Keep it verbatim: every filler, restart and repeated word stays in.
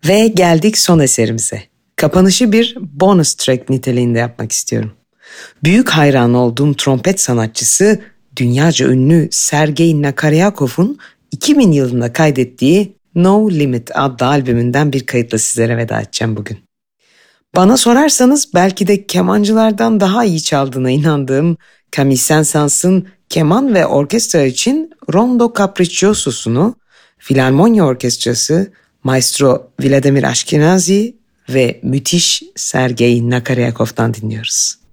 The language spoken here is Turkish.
Ve geldik son eserimize. Kapanışı bir bonus track niteliğinde yapmak istiyorum. Büyük hayran olduğum trompet sanatçısı, dünyaca ünlü Sergey Nakaryakov'un iki bin yılında kaydettiği No Limit adlı albümünden bir kayıtla sizlere veda edeceğim bugün. Bana sorarsanız belki de kemancılardan daha iyi çaldığına inandığım Camille Saint-Saëns'ın keman ve orkestra için Rondo Capricciosos'unu Filarmonya Orkestrası, Maestro Vladimir Ashkenazy ve müthiş Sergey Nakaryakov'tan dinliyoruz.